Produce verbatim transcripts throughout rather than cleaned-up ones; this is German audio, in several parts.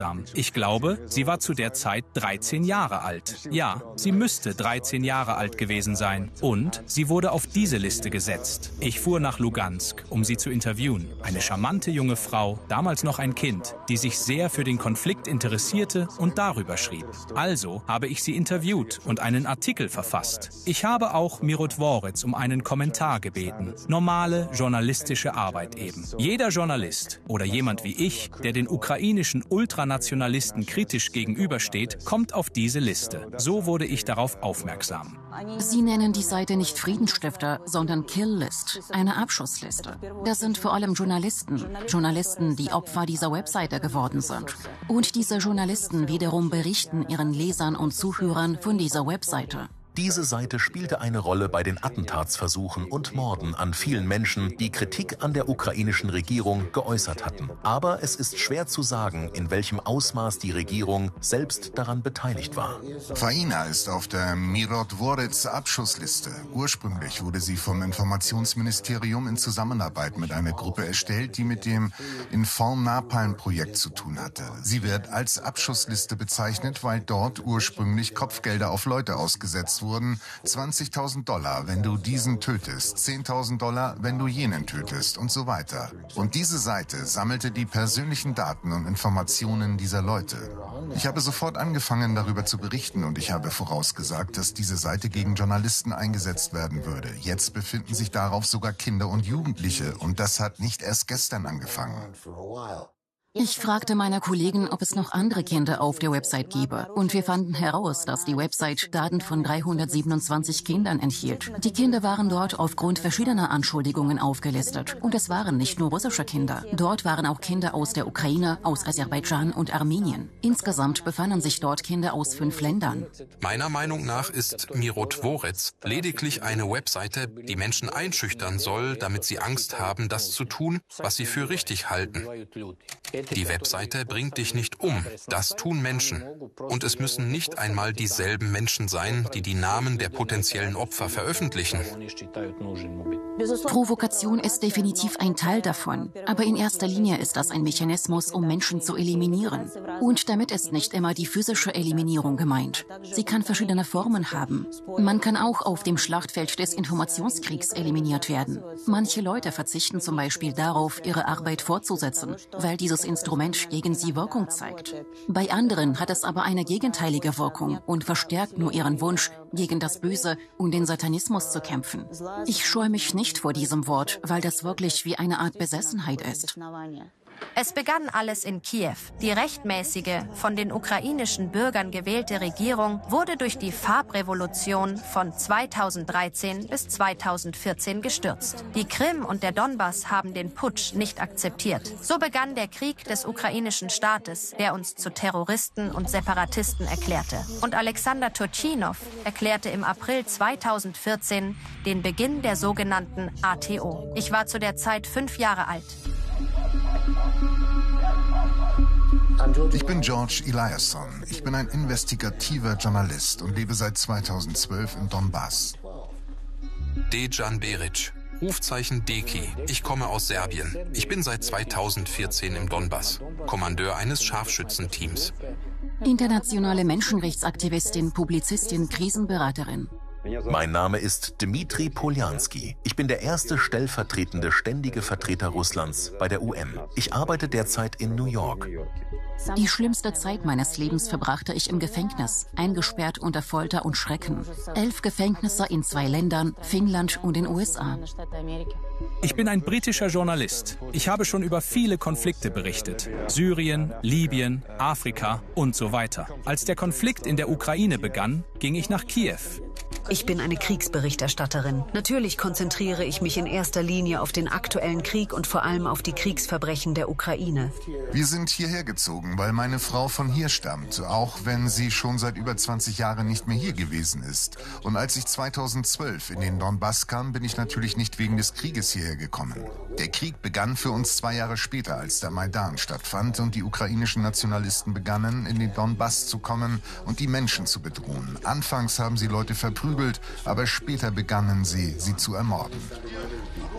Ich glaube, sie war zu der Zeit dreizehn Jahre alt. Ja, sie müsste dreizehn Jahre alt gewesen sein. Und sie wurde auf diese Liste gesetzt. Ich fuhr nach Lugansk, um sie zu interviewen. Eine charmante junge Frau, damals noch ein Kind, die sich sehr für den Konflikt interessierte und darüber schrieb. Also habe ich sie interviewt und einen Artikel verfasst. Ich habe auch Mirotvorets um einen Kommentar gebeten. Normale journalistische Arbeit eben. Jeder Journalist oder jemand wie ich, der den ukrainischen Ultranationalisten kritisch gegenübersteht, kommt auf diese Liste. So wurde ich darauf aufmerksam. Sie nennen die Seite nicht Friedensstifter, sondern Kill-List, eine Abschussliste. Das sind vor allem Journalisten, Journalisten, die Opfer dieser Webseite geworden sind. Und diese Journalisten wiederum berichten ihren Lesern und Zuhörern von dieser Webseite. Diese Seite spielte eine Rolle bei den Attentatsversuchen und Morden an vielen Menschen, die Kritik an der ukrainischen Regierung geäußert hatten. Aber es ist schwer zu sagen, in welchem Ausmaß die Regierung selbst daran beteiligt war. Faina ist auf der Mirotvorets Abschussliste. Ursprünglich wurde sie vom Informationsministerium in Zusammenarbeit mit einer Gruppe erstellt, die mit dem Inform Napalm-Projekt zu tun hatte. Sie wird als Abschussliste bezeichnet, weil dort ursprünglich Kopfgelder auf Leute ausgesetzt wurden, zwanzigtausend Dollar, wenn du diesen tötest, zehntausend Dollar, wenn du jenen tötest und so weiter. Und diese Seite sammelte die persönlichen Daten und Informationen dieser Leute. Ich habe sofort angefangen, darüber zu berichten und ich habe vorausgesagt, dass diese Seite gegen Journalisten eingesetzt werden würde. Jetzt befinden sich darauf sogar Kinder und Jugendliche und das hat nicht erst gestern angefangen. Ich fragte meine Kollegen, ob es noch andere Kinder auf der Website gäbe. Und wir fanden heraus, dass die Website Daten von dreihundertsiebenundzwanzig Kindern enthielt. Die Kinder waren dort aufgrund verschiedener Anschuldigungen aufgelistet. Und es waren nicht nur russische Kinder. Dort waren auch Kinder aus der Ukraine, aus Aserbaidschan und Armenien. Insgesamt befanden sich dort Kinder aus fünf Ländern. Meiner Meinung nach ist Mirotvorets lediglich eine Webseite, die Menschen einschüchtern soll, damit sie Angst haben, das zu tun, was sie für richtig halten. Die Webseite bringt dich nicht um. Das tun Menschen. Und es müssen nicht einmal dieselben Menschen sein, die die Namen der potenziellen Opfer veröffentlichen. Provokation ist definitiv ein Teil davon. Aber in erster Linie ist das ein Mechanismus, um Menschen zu eliminieren. Und damit ist nicht immer die physische Eliminierung gemeint. Sie kann verschiedene Formen haben. Man kann auch auf dem Schlachtfeld des Informationskriegs eliminiert werden. Manche Leute verzichten zum Beispiel darauf, ihre Arbeit fortzusetzen, weil dieses Instrument gegen sie Wirkung zeigt. Bei anderen hat es aber eine gegenteilige Wirkung und verstärkt nur ihren Wunsch, gegen das Böse und den Satanismus zu kämpfen. Ich scheue mich nicht vor diesem Wort, weil das wirklich wie eine Art Besessenheit ist. Es begann alles in Kiew. Die rechtmäßige, von den ukrainischen Bürgern gewählte Regierung wurde durch die Farbrevolution von zweitausenddreizehn bis zweitausendvierzehn gestürzt. Die Krim und der Donbass haben den Putsch nicht akzeptiert. So begann der Krieg des ukrainischen Staates, der uns zu Terroristen und Separatisten erklärte. Und Alexander Turchynov erklärte im April zweitausendvierzehn den Beginn der sogenannten A T O. Ich war zu der Zeit fünf Jahre alt. Ich bin George Eliasson. Ich bin ein investigativer Journalist und lebe seit zweitausendzwölf im Donbass. Dejan Beric, Rufzeichen Deki. Ich komme aus Serbien. Ich bin seit zweitausendvierzehn im Donbass, Kommandeur eines Scharfschützenteams. Internationale Menschenrechtsaktivistin, Publizistin, Krisenberaterin. Mein Name ist Dmitri Poljanski. Ich bin der erste stellvertretende ständige Vertreter Russlands bei der U N. Ich arbeite derzeit in New York. Die schlimmste Zeit meines Lebens verbrachte ich im Gefängnis, eingesperrt unter Folter und Schrecken. Elf Gefängnisse in zwei Ländern, Finnland und den U S A. Ich bin ein britischer Journalist. Ich habe schon über viele Konflikte berichtet. Syrien, Libyen, Afrika und so weiter. Als der Konflikt in der Ukraine begann, ging ich nach Kiew. Ich bin eine Kriegsberichterstatterin. Natürlich konzentriere ich mich in erster Linie auf den aktuellen Krieg und vor allem auf die Kriegsverbrechen der Ukraine. Wir sind hierher gezogen, weil meine Frau von hier stammt, auch wenn sie schon seit über zwanzig Jahren nicht mehr hier gewesen ist. Und als ich zweitausendzwölf in den Donbass kam, bin ich natürlich nicht wegen des Krieges hierher gekommen. Der Krieg begann für uns zwei Jahre später, als der Maidan stattfand und die ukrainischen Nationalisten begannen, in den Donbass zu kommen und die Menschen zu bedrohen. Anfangs haben sie Leute verprügelt, aber später begannen sie, sie zu ermorden.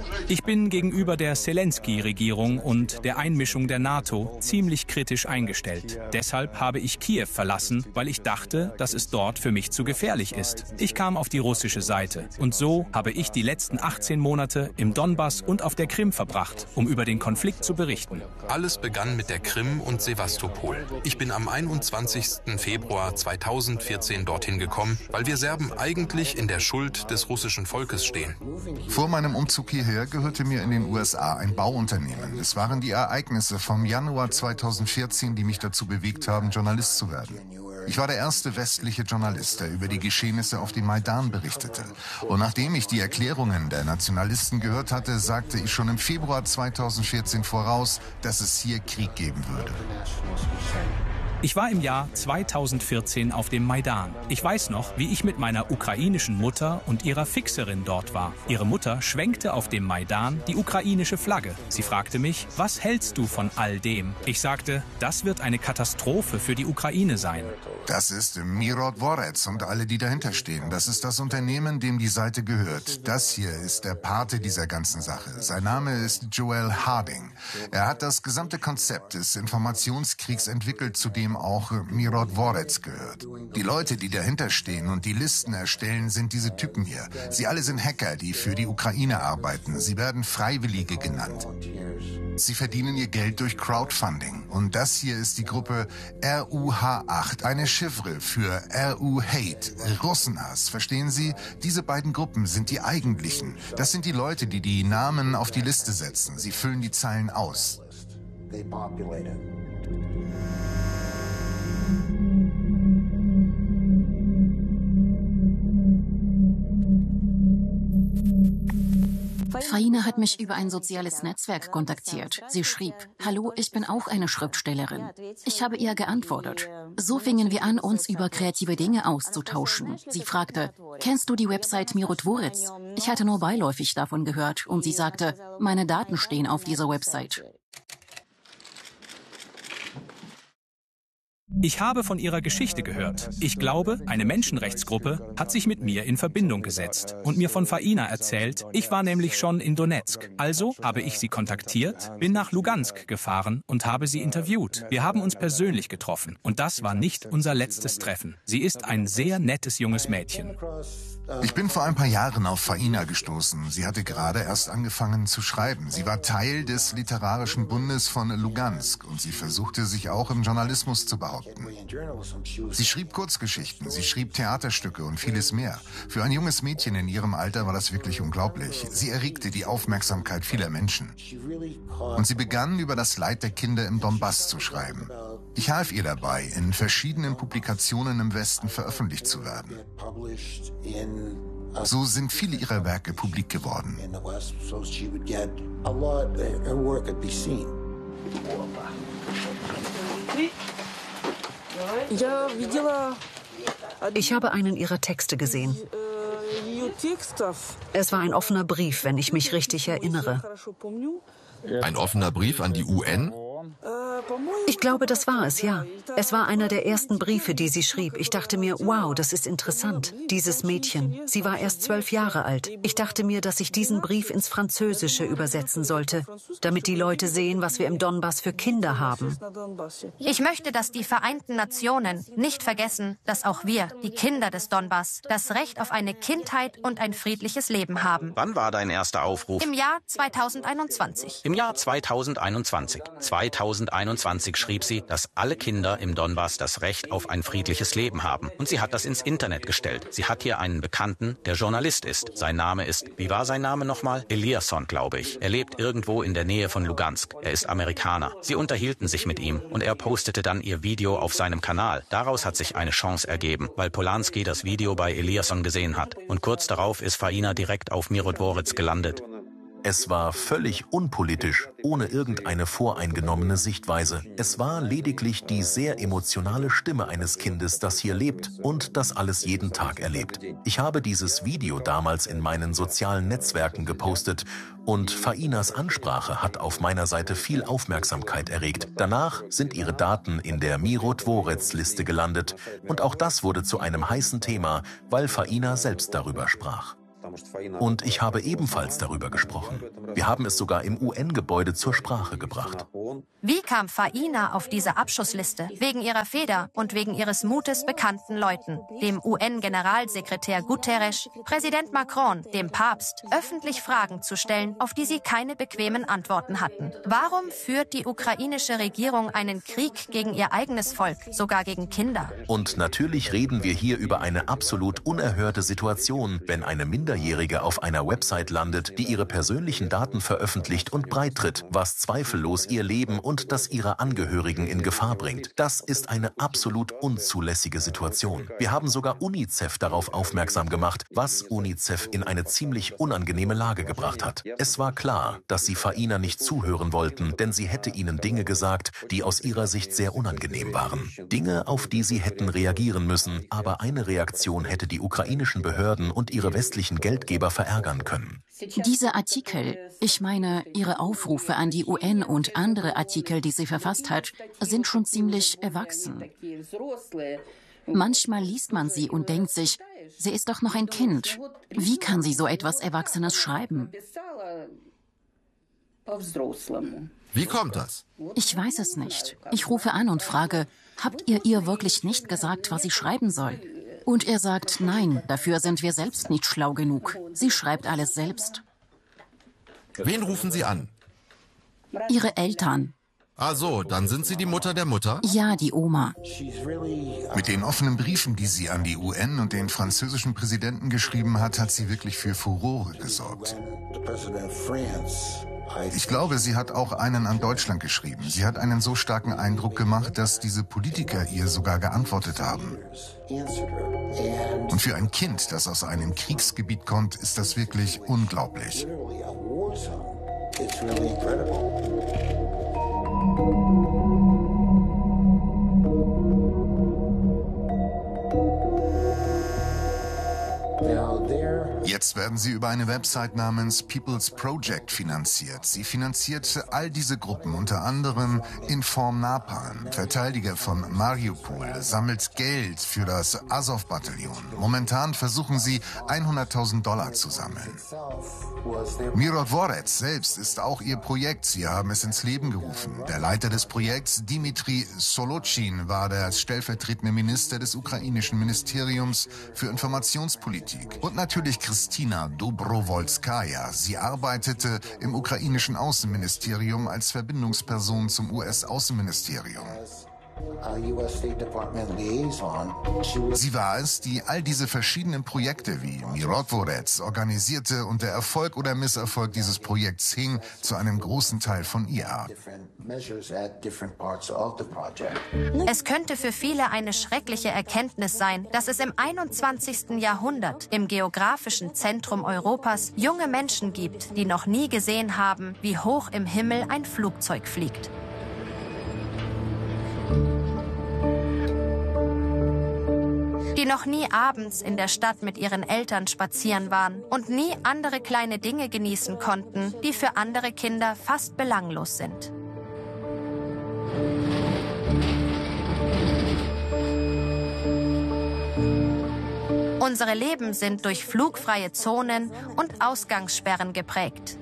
Ich bin gegenüber der Zelensky-Regierung und der Einmischung der NATO ziemlich kritisch eingestellt. Deshalb habe ich Kiew verlassen, weil ich dachte, dass es dort für mich zu gefährlich ist. Ich kam auf die russische Seite und so habe ich die letzten achtzehn Monate im Donbass und auf der Krim verbracht, um über den Konflikt zu berichten. Alles begann mit der Krim und Sewastopol. Ich bin am einundzwanzigsten Februar zweitausendvierzehn dorthin gekommen, weil wir Serben eigentlich in der Schuld des russischen Volkes stehen. Vor meinem Umzug hierher gehörte mir in den U S A ein Bauunternehmen. Es waren die Ereignisse vom Januar zweitausendvierzehn, die mich dazu bewegt haben, Journalist zu werden. Ich war der erste westliche Journalist, der über die Geschehnisse auf dem Maidan berichtete. Und nachdem ich die Erklärungen der Nationalisten gehört hatte, sagte ich schon im Februar zweitausendvierzehn voraus, dass es hier Krieg geben würde. Ich war im Jahr zweitausendvierzehn auf dem Maidan. Ich weiß noch, wie ich mit meiner ukrainischen Mutter und ihrer Fixerin dort war. Ihre Mutter schwenkte auf dem Maidan die ukrainische Flagge. Sie fragte mich, was hältst du von all dem? Ich sagte, das wird eine Katastrophe für die Ukraine sein. Das ist Mirotvorets und alle, die dahinter stehen. Das ist das Unternehmen, dem die Seite gehört. Das hier ist der Pate dieser ganzen Sache. Sein Name ist Joel Harding. Er hat das gesamte Konzept des Informationskriegs entwickelt, zu dem auch Mirotvorets gehört. Die Leute, die dahinter stehen und die Listen erstellen, sind diese Typen hier. Sie alle sind Hacker, die für die Ukraine arbeiten. Sie werden Freiwillige genannt. Sie verdienen ihr Geld durch Crowdfunding. Und das hier ist die Gruppe R U H acht, eine Chiffre für R U Hate, Russenhass. Verstehen Sie? Diese beiden Gruppen sind die eigentlichen. Das sind die Leute, die die Namen auf die Liste setzen. Sie füllen die Zeilen aus. Faina hat mich über ein soziales Netzwerk kontaktiert. Sie schrieb, hallo, ich bin auch eine Schriftstellerin. Ich habe ihr geantwortet. So fingen wir an, uns über kreative Dinge auszutauschen. Sie fragte, kennst du die Website Mirotvorets? Ich hatte nur beiläufig davon gehört und sie sagte, meine Daten stehen auf dieser Website. Ich habe von ihrer Geschichte gehört. Ich glaube, eine Menschenrechtsgruppe hat sich mit mir in Verbindung gesetzt und mir von Faina erzählt. Ich war nämlich schon in Donetsk. Also habe ich sie kontaktiert, bin nach Lugansk gefahren und habe sie interviewt. Wir haben uns persönlich getroffen und das war nicht unser letztes Treffen. Sie ist ein sehr nettes junges Mädchen. Ich bin vor ein paar Jahren auf Faina gestoßen. Sie hatte gerade erst angefangen zu schreiben. Sie war Teil des Literarischen Bundes von Lugansk und sie versuchte sich auch im Journalismus zu behaupten. Sie schrieb Kurzgeschichten, sie schrieb Theaterstücke und vieles mehr. Für ein junges Mädchen in ihrem Alter war das wirklich unglaublich. Sie erregte die Aufmerksamkeit vieler Menschen. Und sie begann, über das Leid der Kinder im Donbass zu schreiben. Ich half ihr dabei, in verschiedenen Publikationen im Westen veröffentlicht zu werden. So sind viele ihrer Werke publik geworden. Ich habe einen ihrer Texte gesehen. Es war ein offener Brief, wenn ich mich richtig erinnere. Ein offener Brief an die U N? Ich glaube, das war es, ja. Es war einer der ersten Briefe, die sie schrieb. Ich dachte mir, wow, das ist interessant. Dieses Mädchen, sie war erst zwölf Jahre alt. Ich dachte mir, dass ich diesen Brief ins Französische übersetzen sollte, damit die Leute sehen, was wir im Donbass für Kinder haben. Ich möchte, dass die Vereinten Nationen nicht vergessen, dass auch wir, die Kinder des Donbass, das Recht auf eine Kindheit und ein friedliches Leben haben. Wann war dein erster Aufruf? Im Jahr zweitausendeinundzwanzig. Im Jahr zweitausendeinundzwanzig. zweitausendeinundzwanzig schrieb sie, dass alle Kinder im Donbass das Recht auf ein friedliches Leben haben. Und sie hat das ins Internet gestellt. Sie hat hier einen Bekannten, der Journalist ist. Sein Name ist, wie war sein Name nochmal? Eliasson, glaube ich. Er lebt irgendwo in der Nähe von Lugansk. Er ist Amerikaner. Sie unterhielten sich mit ihm und er postete dann ihr Video auf seinem Kanal. Daraus hat sich eine Chance ergeben, weil Polanski das Video bei Eliasson gesehen hat. Und kurz darauf ist Faina direkt auf Mirotvorets gelandet. Es war völlig unpolitisch, ohne irgendeine voreingenommene Sichtweise. Es war lediglich die sehr emotionale Stimme eines Kindes, das hier lebt und das alles jeden Tag erlebt. Ich habe dieses Video damals in meinen sozialen Netzwerken gepostet und Fainas Ansprache hat auf meiner Seite viel Aufmerksamkeit erregt. Danach sind ihre Daten in der Mirotvorets-Liste gelandet und auch das wurde zu einem heißen Thema, weil Faina selbst darüber sprach. Und ich habe ebenfalls darüber gesprochen. Wir haben es sogar im U N-Gebäude zur Sprache gebracht. Wie kam Faina auf diese Abschussliste? Wegen ihrer Feder und wegen ihres Mutes bekannten Leuten. Dem U N-Generalsekretär Guterres, Präsident Macron, dem Papst, öffentlich Fragen zu stellen, auf die sie keine bequemen Antworten hatten. Warum führt die ukrainische Regierung einen Krieg gegen ihr eigenes Volk, sogar gegen Kinder? Und natürlich reden wir hier über eine absolut unerhörte Situation, wenn eine Minderjährige auf einer Website landet, die ihre persönlichen Daten veröffentlicht und breittritt, was zweifellos ihr Leben und das ihrer Angehörigen in Gefahr bringt. Das ist eine absolut unzulässige Situation. Wir haben sogar UNICEF darauf aufmerksam gemacht, was UNICEF in eine ziemlich unangenehme Lage gebracht hat. Es war klar, dass sie Faina nicht zuhören wollten, denn sie hätte ihnen Dinge gesagt, die aus ihrer Sicht sehr unangenehm waren. Dinge, auf die sie hätten reagieren müssen, aber eine Reaktion hätte die ukrainischen Behörden und ihre westlichen Geldgeber verärgern können. Diese Artikel, ich meine, ihre Aufrufe an die U N und andere Artikel, die sie verfasst hat, sind schon ziemlich erwachsen. Manchmal liest man sie und denkt sich, sie ist doch noch ein Kind. Wie kann sie so etwas Erwachsenes schreiben? Wie kommt das? Ich weiß es nicht. Ich rufe an und frage, habt ihr ihr wirklich nicht gesagt, was sie schreiben soll? Und er sagt, nein, dafür sind wir selbst nicht schlau genug. Sie schreibt alles selbst. Wen rufen Sie an? Ihre Eltern. Ah so, dann sind Sie die Mutter der Mutter? Ja, die Oma. Mit den offenen Briefen, die sie an die U N und den französischen Präsidenten geschrieben hat, hat sie wirklich für Furore gesorgt. Ich glaube, sie hat auch einen an Deutschland geschrieben. Sie hat einen so starken Eindruck gemacht, dass diese Politiker ihr sogar geantwortet haben. Und für ein Kind, das aus einem Kriegsgebiet kommt, ist das wirklich unglaublich. Jetzt werden sie über eine Website namens People's Project finanziert. Sie finanziert all diese Gruppen, unter anderem Inform Napalm, Verteidiger von Mariupol, sammelt Geld für das Azov-Bataillon. Momentan versuchen sie, hunderttausend Dollar zu sammeln. Mirotvorets selbst ist auch ihr Projekt. Sie haben es ins Leben gerufen. Der Leiter des Projekts, Dmitri Solotschin, war der stellvertretende Minister des ukrainischen Ministeriums für Informationspolitik. Und natürlich Kristina Dobrowolskaja. Sie arbeitete im ukrainischen Außenministerium als Verbindungsperson zum U S-Außenministerium. Sie war es, die all diese verschiedenen Projekte wie Mirotvorets organisierte und der Erfolg oder Misserfolg dieses Projekts hing zu einem großen Teil von ihr ab. Es könnte für viele eine schreckliche Erkenntnis sein, dass es im einundzwanzigsten Jahrhundert im geografischen Zentrum Europas junge Menschen gibt, die noch nie gesehen haben, wie hoch im Himmel ein Flugzeug fliegt. Die noch nie abends in der Stadt mit ihren Eltern spazieren waren und nie andere kleine Dinge genießen konnten, die für andere Kinder fast belanglos sind. Unsere Leben sind durch flugfreie Zonen und Ausgangssperren geprägt.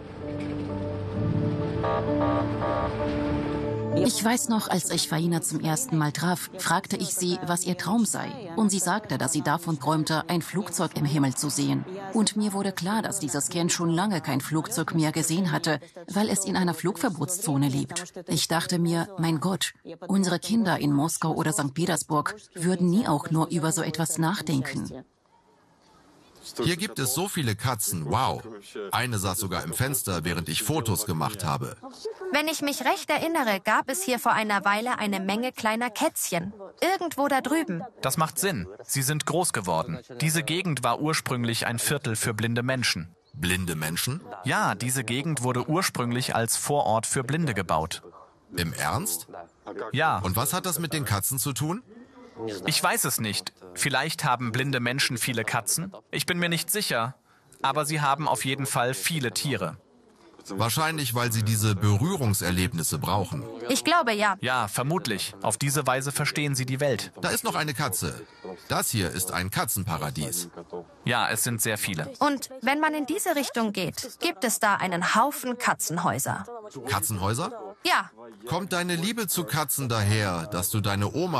Ich weiß noch, als ich Faina zum ersten Mal traf, fragte ich sie, was ihr Traum sei. Und sie sagte, dass sie davon träumte, ein Flugzeug im Himmel zu sehen. Und mir wurde klar, dass dieses Kind schon lange kein Flugzeug mehr gesehen hatte, weil es in einer Flugverbotszone lebt. Ich dachte mir, mein Gott, unsere Kinder in Moskau oder Sankt Petersburg würden nie auch nur über so etwas nachdenken. Hier gibt es so viele Katzen, wow. Eine saß sogar im Fenster, während ich Fotos gemacht habe. Wenn ich mich recht erinnere, gab es hier vor einer Weile eine Menge kleiner Kätzchen. Irgendwo da drüben. Das macht Sinn. Sie sind groß geworden. Diese Gegend war ursprünglich ein Viertel für blinde Menschen. Blinde Menschen? Ja, diese Gegend wurde ursprünglich als Vorort für Blinde gebaut. Im Ernst? Ja. Und was hat das mit den Katzen zu tun? Ich weiß es nicht. Vielleicht haben blinde Menschen viele Katzen. Ich bin mir nicht sicher. Aber sie haben auf jeden Fall viele Tiere. Wahrscheinlich, weil sie diese Berührungserlebnisse brauchen. Ich glaube ja. Ja, vermutlich. Auf diese Weise verstehen sie die Welt. Da ist noch eine Katze. Das hier ist ein Katzenparadies. Ja, es sind sehr viele. Und wenn man in diese Richtung geht, gibt es da einen Haufen Katzenhäuser. Katzenhäuser? Ja. Kommt deine Liebe zu Katzen daher, dass du deine Oma